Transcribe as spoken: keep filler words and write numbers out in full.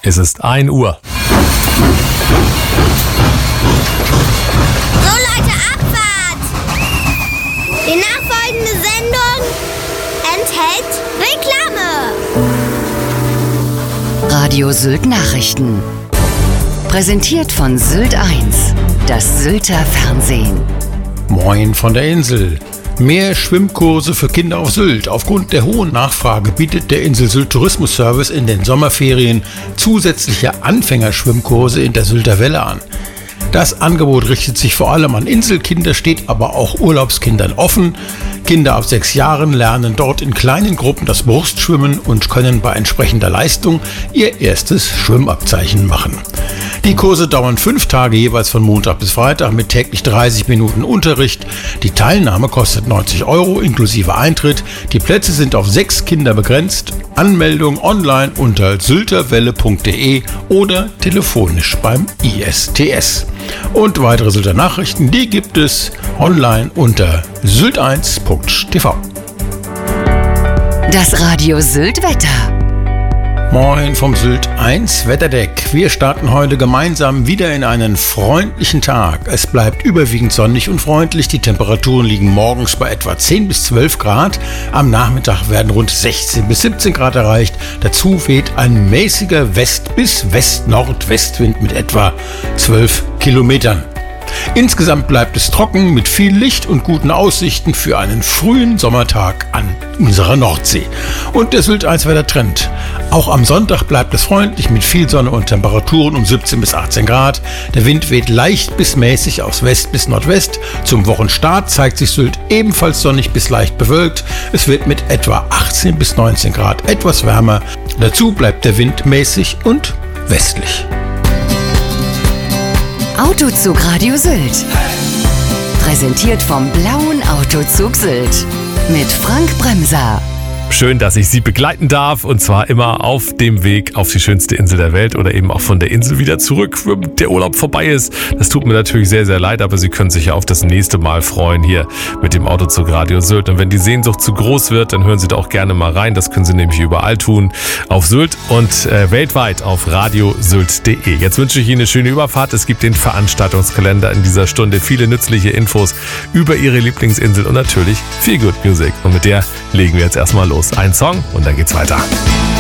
Es ist ein Uhr. So Leute, Abfahrt! Die nachfolgende Sendung enthält Reklame. Radio Sylt Nachrichten. Präsentiert von Sylt eins, das Sylter Fernsehen. Moin von der Insel. Mehr Schwimmkurse für Kinder auf Sylt. Aufgrund der hohen Nachfrage bietet der Insel Sylt Tourismusservice in den Sommerferien zusätzliche Anfängerschwimmkurse in der Sylter Welle an. Das Angebot richtet sich vor allem an Inselkinder, steht aber auch Urlaubskindern offen. Kinder ab sechs Jahren lernen dort in kleinen Gruppen das Brustschwimmen und können bei entsprechender Leistung ihr erstes Schwimmabzeichen machen. Die Kurse dauern fünf Tage jeweils von Montag bis Freitag mit täglich dreißig Minuten Unterricht. Die Teilnahme kostet neunzig Euro inklusive Eintritt. Die Plätze sind auf sechs Kinder begrenzt. Anmeldung online unter sylterwelle punkt de oder telefonisch beim I S T S. Und weitere Sylter Nachrichten, die gibt es online unter sylt eins punkt t v. Das Radio Sylt Wetter. Moin vom Sylt eins Wetterdeck. Wir starten heute gemeinsam wieder in einen freundlichen Tag. Es bleibt überwiegend sonnig und freundlich. Die Temperaturen liegen morgens bei etwa zehn bis zwölf Grad. Am Nachmittag werden rund sechzehn bis siebzehn Grad erreicht. Dazu weht ein mäßiger West- bis West-Nordwestwind mit etwa zwölf Kilometern. Insgesamt bleibt es trocken mit viel Licht und guten Aussichten für einen frühen Sommertag an unserer Nordsee. Und der Sylt eins Wettertrend. Auch am Sonntag bleibt es freundlich mit viel Sonne und Temperaturen um siebzehn bis achtzehn Grad. Der Wind weht leicht bis mäßig aus West bis Nordwest. Zum Wochenstart zeigt sich Sylt ebenfalls sonnig bis leicht bewölkt. Es wird mit etwa achtzehn bis neunzehn Grad etwas wärmer. Dazu bleibt der Wind mäßig und westlich. Autozug Radio Sylt. Präsentiert vom Blauen Autozug Sylt. Mit Frank Bremser. Schön, dass ich Sie begleiten darf, und zwar immer auf dem Weg auf die schönste Insel der Welt oder eben auch von der Insel wieder zurück, wenn der Urlaub vorbei ist. Das tut mir natürlich sehr, sehr leid, aber Sie können sich ja auf das nächste Mal freuen hier mit dem Autozug Radio Sylt. Und wenn die Sehnsucht zu groß wird, dann hören Sie da auch gerne mal rein. Das können Sie nämlich überall tun, auf Sylt und äh, weltweit auf radiosylt punkt de. Jetzt wünsche ich Ihnen eine schöne Überfahrt. Es gibt den Veranstaltungskalender in dieser Stunde, viele nützliche Infos über Ihre Lieblingsinsel und natürlich viel Good Music. Und mit der legen wir jetzt erstmal los. Ein Song und dann geht's weiter.